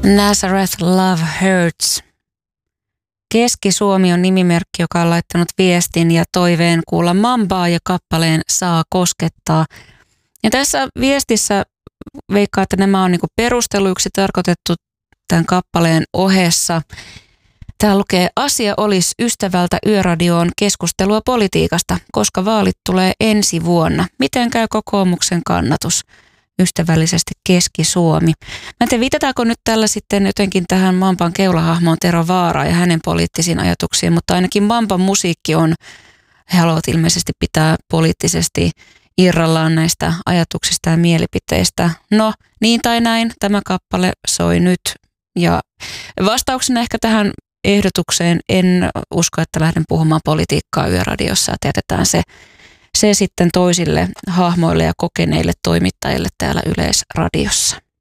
Nazareth Love Hurts. Keski-Suomi on nimimerkki, joka on laittanut viestin ja toiveen kuulla Mambaa ja kappaleen Saa koskettaa. Ja tässä viestissä veikkaa, että nämä on niinku perusteluiksi tarkoitettu tämän kappaleen ohessa. Täällä lukee, asia olisi ystävältä Yöradioon keskustelua politiikasta, koska vaalit tulee ensi vuonna. Miten käy kokoomuksen kannatus? Ystävällisesti Keski-Suomi. Mä en tiedä, viitataanko nyt tällä sitten jotenkin tähän Mamban keulahahmoon Tero Vaaraan ja hänen poliittisiin ajatuksiin, mutta ainakin Mamban musiikki on, he haluavat ilmeisesti pitää poliittisesti irrallaan näistä ajatuksista ja mielipiteistä. No, niin tai näin, tämä kappale soi nyt. Ja vastauksena ehkä tähän ehdotukseen en usko, että lähden puhumaan politiikkaa Yöradiossa ja jätetään se sitten toisille hahmoille ja kokeneille toimittajille täällä Yleisradiossa.